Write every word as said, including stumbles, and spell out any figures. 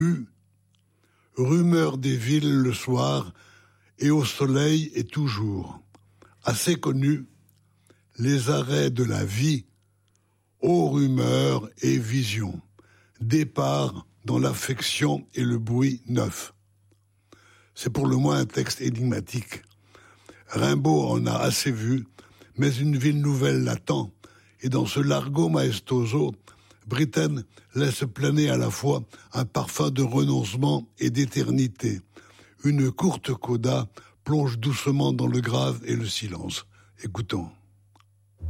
Rumeur des villes le soir et au soleil et toujours. Assez connu, les arrêts de la vie, aux rumeurs et visions. Départ dans l'affection et le bruit neuf. C'est pour le moins un texte énigmatique. Rimbaud en a assez vu, mais une ville nouvelle l'attend, et dans ce largo maestoso, Britten laisse planer à la fois un parfum de renoncement et d'éternité. Une courte coda plonge doucement dans le grave et le silence. Écoutons.